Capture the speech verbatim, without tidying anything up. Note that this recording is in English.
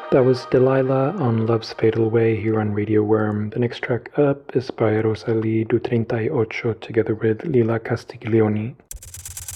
That was Delilah on Love's Fatal Way here on Radio Worm. The next track up is by Rosalie du thirty-eight together with Lila Castiglioni.